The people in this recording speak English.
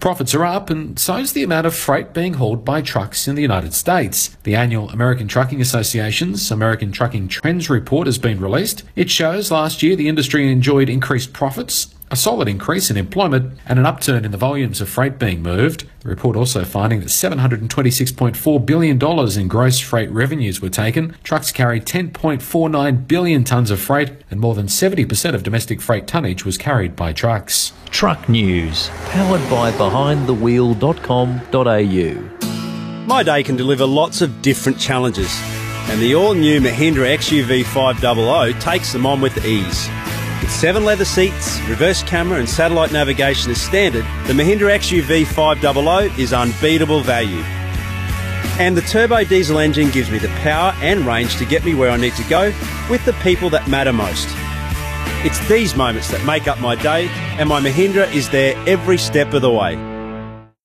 profits are up, and so's the amount of freight being hauled by trucks in the United States. The annual American Trucking Association's American Trucking Trends Report has been released. It shows last year the industry enjoyed increased profits, a solid increase in employment, and an upturn in the volumes of freight being moved. The report also finding that $726.4 billion in gross freight revenues were taken. Trucks carried 10.49 billion tonnes of freight, and more than 70% of domestic freight tonnage was carried by trucks. Truck News, powered by behindthewheel.com.au. My day can deliver lots of different challenges, and the all-new Mahindra XUV 500 takes them on with ease. With 7 leather seats, reverse camera and satellite navigation as standard, the Mahindra XUV 500 is unbeatable value. And the turbo diesel engine gives me the power and range to get me where I need to go with the people that matter most. It's these moments that make up my day, and my Mahindra is there every step of the way.